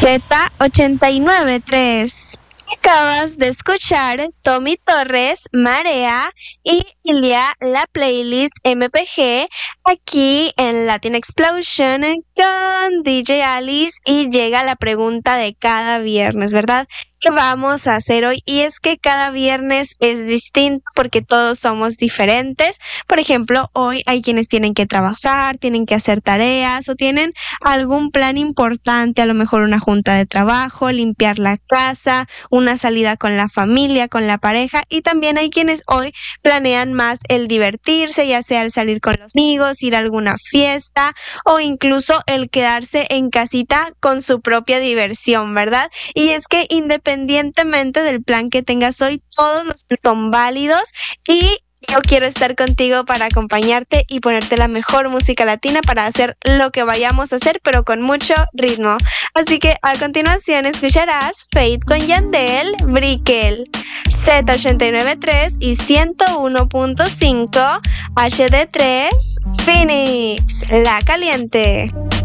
Z89.3. Acabas de escuchar Tommy Torres, Marea y Ilia, la playlist MPG, aquí en Latin Explosion con DJ Alice. Y llega la pregunta de cada viernes, ¿verdad? ¿Qué vamos a hacer hoy? Y es que cada viernes es distinto porque todos somos diferentes. Por ejemplo, hoy hay quienes tienen que trabajar, tienen que hacer tareas o tienen algún plan importante, a lo mejor una junta de trabajo, limpiar la casa, una salida con la familia, con la pareja. Y también hay quienes hoy planean más el divertirse, ya sea el salir con los amigos, ir a alguna fiesta o incluso el quedarse en casita con su propia diversión, ¿verdad? Y es que independientemente del plan que tengas hoy, todos los planes son válidos y yo quiero estar contigo para acompañarte y ponerte la mejor música latina para hacer lo que vayamos a hacer, pero con mucho ritmo. Así que a continuación escucharás Fate con Yandel, Brickell, Z89.3 y 101.5 HD3 Phoenix, La Caliente.